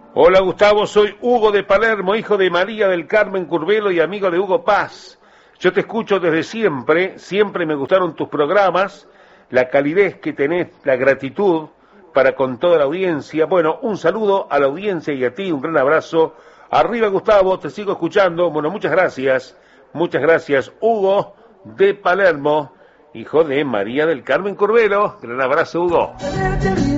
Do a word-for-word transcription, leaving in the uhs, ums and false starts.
Hola Gustavo, soy Hugo de Palermo, hijo de María del Carmen Curvelo y amigo de Hugo Paz. Yo te escucho desde siempre, siempre me gustaron tus programas, la calidez que tenés, la gratitud para con toda la audiencia. Bueno, un saludo a la audiencia y a ti, un gran abrazo. Arriba Gustavo, te sigo escuchando. Bueno, muchas gracias, muchas gracias Hugo de Palermo, hijo de María del Carmen Curvelo. Gran abrazo Hugo.